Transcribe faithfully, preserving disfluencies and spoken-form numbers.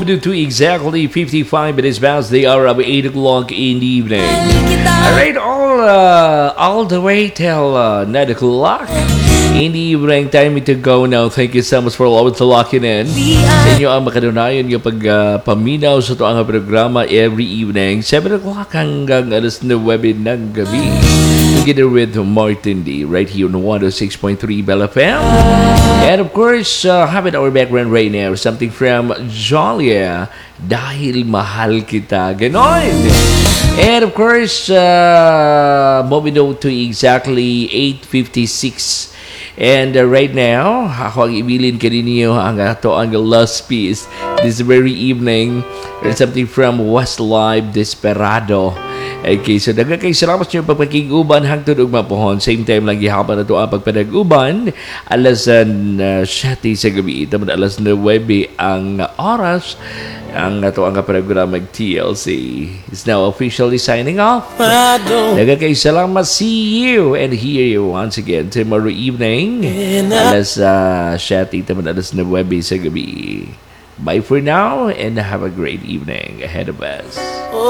moving to exactly fifty-five minutes past the hour of eight o'clock in the evening. Alright, all, uh, all the way till uh, nine o'clock in the evening. Time to go now. Thank you so much for always locking in. Sa inyo ang makadunayan yung pagpaminaw uh, sa ito ang programa every evening. seven o'clock hanggang alas nuwebe ng gabi. Together with Martin D. right here on one oh six point three Bell F M. And of course, uh, having our background right now, something from Jolia, Dahil Mahal Kita. Ganon! And of course, uh, moving on to exactly eight fifty-six. And uh, right now, ako ang ibilin ka ninyo ang ato ang last piece this very evening. There's something from Westlife, Desperado. Okay, so daga kay salamat sa pagpakiguban hangtod og mapuhon. Same time lang gihapon na ito ang pagpadaguban. Alas uh, siyete sa gabi. Ito alas nuwebe ang oras. Ang ato ang programa T L C is now officially signing off. Daga kay salamat. See you and hear you once again tomorrow evening. Alas uh, siyete. Ito alas nuwebe sa gabi. Bye for now and have a great evening ahead of us.